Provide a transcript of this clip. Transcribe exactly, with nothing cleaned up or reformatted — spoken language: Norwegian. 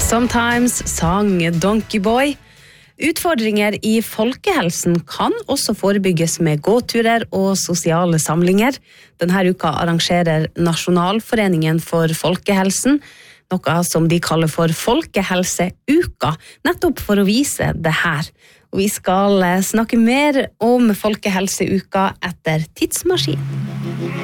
Sometimes sang Donkey Boy. Utfordringer i folkehelsen kan også forebygges med gåturer og sosiale samlinger. Denne uka arrangerer Nasjonalforeningen for folkehelsen, noe som de kaller for Folkehelseuka, nettopp for å vise det her. Og vi skal snakke mer om Folkehelseuka etter Tidsmaskin.